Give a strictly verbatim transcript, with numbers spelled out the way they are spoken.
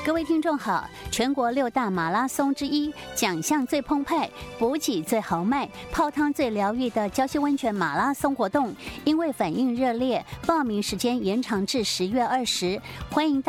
各位听众好，全国六大马拉松之一，奖项最澎湃、补给最豪迈、泡汤最疗愈的礁溪温泉马拉松活动，因为反应热烈，报名时间延长至十月二十，欢迎大